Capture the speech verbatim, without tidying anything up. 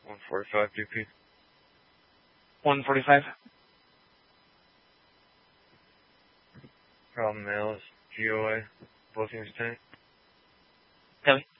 one forty-five D P. one forty-five. Problem male is G O A, bookings tank. Copy.